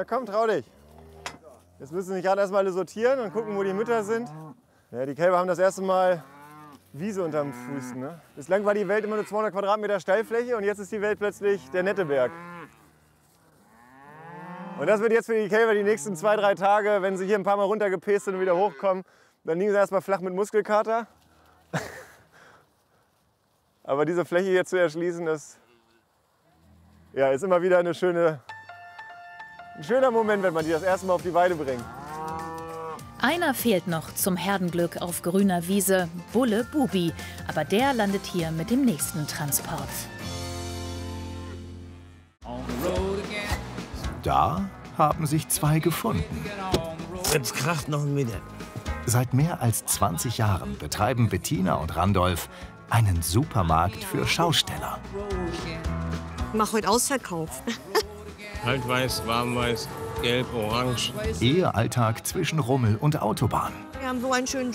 Na komm, trau dich. Jetzt müssen sie sich gerade erstmal alle sortieren und gucken, wo die Mütter sind. Ja, die Kälber haben das erste Mal Wiese unterm Fuß. Ne? Bislang war die Welt immer nur 200 Quadratmeter Steilfläche und jetzt ist die Welt plötzlich der nette Berg. Und das wird jetzt für die Kälber die nächsten 2, 3 Tage, wenn sie hier ein paar Mal runtergepest sind und wieder hochkommen, dann liegen sie erstmal flach mit Muskelkater. Aber diese Fläche hier zu erschließen, das ja, ist immer wieder ein schöner Moment, wenn man die das erste Mal auf die Weide bringt. Einer fehlt noch zum Herdenglück auf grüner Wiese, Bulle Bubi. Aber der landet hier mit dem nächsten Transport. Da haben sich 2 gefunden. Jetzt kracht noch ein Meter. Seit mehr als 20 Jahren betreiben Bettina und Randolph einen Supermarkt für Schausteller. Ich mache heute Ausverkauf. Kaltweiß, warmweiß, gelb, orange. Ihr Alltag zwischen Rummel und Autobahn. Wir haben so einen schönen